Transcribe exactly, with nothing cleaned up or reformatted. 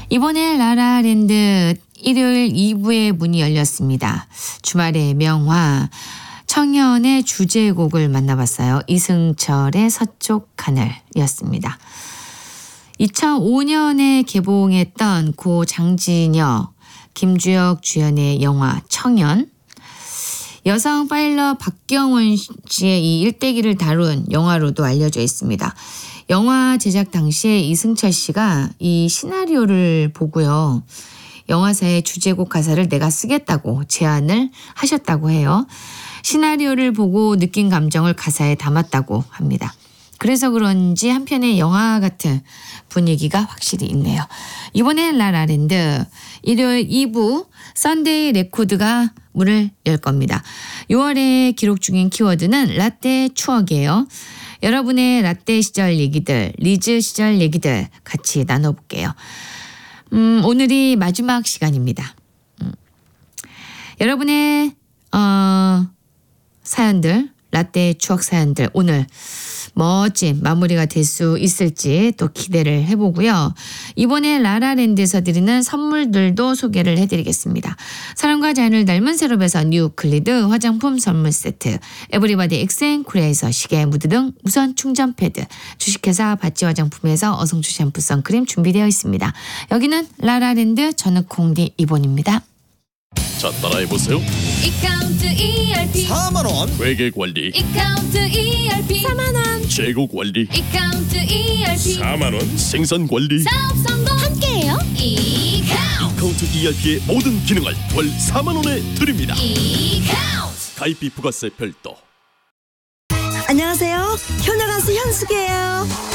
이번에 라라랜드 일요일 이 부의 문이 열렸습니다. 주말의 명화 청년의 주제곡을 만나봤어요. 이승철의 서쪽 하늘이었습니다. 이천오 년에 개봉했던 고 장진여, 김주혁 주연의 영화 청년, 여성 파일럿 박경원 씨의 이 일대기를 다룬 영화로도 알려져 있습니다. 영화 제작 당시에 이승철 씨가 이 시나리오를 보고요. 영화사의 주제곡 가사를 내가 쓰겠다고 제안을 하셨다고 해요. 시나리오를 보고 느낀 감정을 가사에 담았다고 합니다. 그래서 그런지 한편의 영화 같은 분위기가 확실히 있네요. 이번엔 라라랜드 일요일 이 부 썬데이 레코드가 문을 열 겁니다. 유월에 기록 중인 키워드는 라떼 추억이에요. 여러분의 라떼 시절 얘기들, 리즈 시절 얘기들 같이 나눠볼게요. 음, 오늘이 마지막 시간입니다. 음. 여러분의 어, 사연들, 라떼 추억 사연들 오늘 멋진 마무리가 될 수 있을지 또 기대를 해보고요. 이번에 라라랜드에서 드리는 선물들도 소개를 해드리겠습니다. 사랑과 자연을 닮은 세롭에서 뉴클리드 화장품 선물 세트, 에브리바디 엑센코리아에서 시계, 무드 등 무선 충전 패드, 주식회사 바찌 화장품에서 어성초 샴푸 선크림 준비되어 있습니다. 여기는 라라랜드, 저는 콩디 이본입니다. 자, 따라해보세요. 이카운트 이알피 사만 원 회계 관리, 이카운트 이알피 사만 원 재고 관리, 이카운트 이알피 사만 원 생산 관리. 사업 성공 함께해요. 이카운트 이카운트 이알피의 모든 기능을 월 사만 원에 드립니다. 이카운트 가입비 부가세 별도. 안녕하세요. 효녀 가수 현숙이에요.